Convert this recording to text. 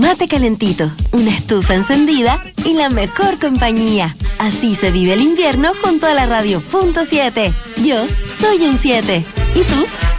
mate calentito, una estufa encendida y la mejor compañía. Así se vive el invierno junto a la Radio Punto 7. Yo soy un 7. ¿Y tú?